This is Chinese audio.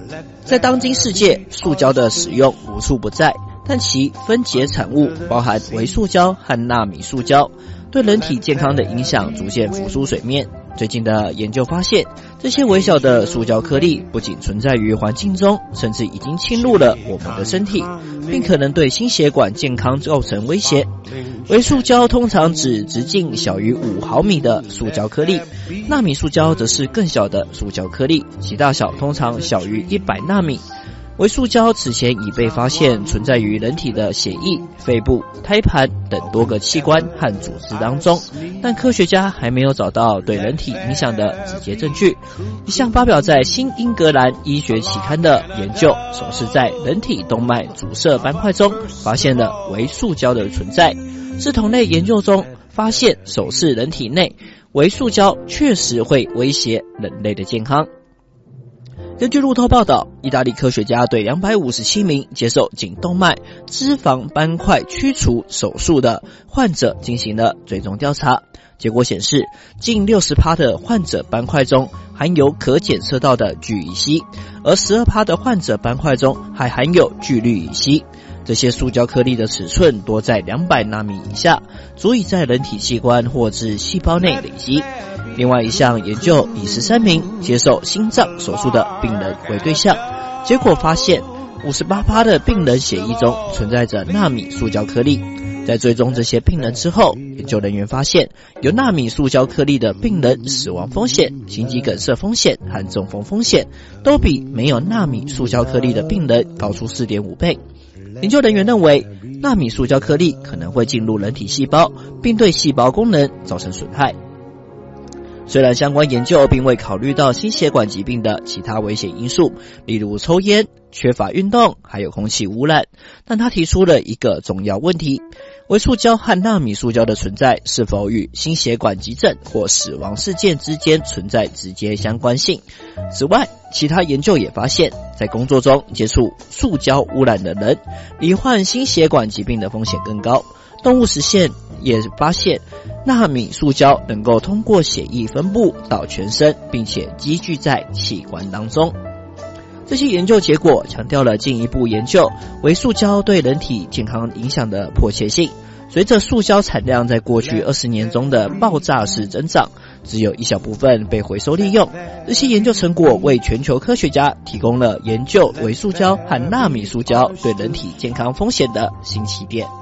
在当今世界，塑胶的使用无处不在，但其分解产物包含微塑胶和纳米塑胶，对人体健康的影响逐渐浮出水面。最近的研究发现，这些微小的塑胶颗粒不仅存在于环境中，甚至已经侵入了我们的身体，并可能对心血管健康造成威胁。微塑胶通常指直径小于5毫米的塑胶颗粒，纳米塑胶则是更小的塑胶颗粒，其大小通常小于100纳米。微塑胶此前已被发现存在于人体的血液、肺部、胎盘等多个器官和组织当中，但科学家还没有找到对人体影响的直接证据。一项发表在《新英格兰医学期刊》的研究，首次在人体动脉阻塞斑块中发现了微塑胶的存在。是同类研究中发现，首次人体内微塑胶确实会威胁人类的健康。根据路透报道，意大利科学家对257名接受颈动脉脂肪斑块去除手术的患者进行了追踪调查，结果显示，近 60% 的患者斑块中含有可检测到的聚乙烯，而 12% 的患者斑块中还含有聚氯乙烯。这些塑胶颗粒的尺寸多在200纳米以下，足以在人体器官或至细胞内累积。另外一项研究以13名接受心脏手术的病人为对象，结果发现 58% 的病人血液中存在着纳米塑胶颗粒。在追踪这些病人之后，研究人员发现，有纳米塑胶颗粒的病人死亡风险、心肌梗塞风险和中风风险都比没有纳米塑胶颗粒的病人高出 4.5 倍。研究人员认为，纳米塑胶颗粒可能会进入人体细胞，并对细胞功能造成损害。虽然相关研究并未考虑到心血管疾病的其他危险因素，例如抽烟、缺乏运动，还有空气污染，但他提出了一个重要问题：微塑胶和纳米塑胶的存在是否与心血管急症或死亡事件之间存在直接相关性？此外，其他研究也发现，在工作中接触塑胶污染的人，罹患心血管疾病的风险更高。动物实验也发现，纳米塑胶能够通过血液分布到全身，并且积聚在器官当中。这些研究结果强调了进一步研究微塑胶对人体健康影响的迫切性。随着塑胶产量在过去20年中的爆炸式增长，只有一小部分被回收利用。这些研究成果为全球科学家提供了研究微塑胶和纳米塑胶对人体健康风险的新起点。